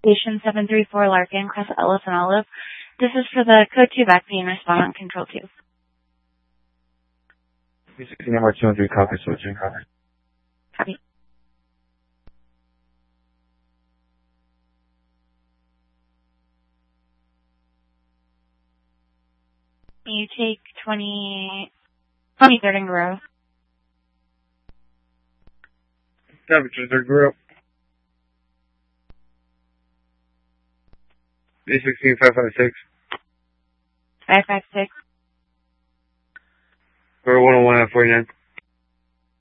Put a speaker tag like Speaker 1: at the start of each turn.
Speaker 1: Station 734 Larkin, Class Ellis and Olive. This is for the Code 2 back pain. Respond on Control 2.
Speaker 2: 360 number 203, copy, switching.
Speaker 1: Copy. You take 23rd and Grove.
Speaker 2: Temperature, 3rd Grove. 316, 556.
Speaker 1: 556.
Speaker 2: For 101 at 49.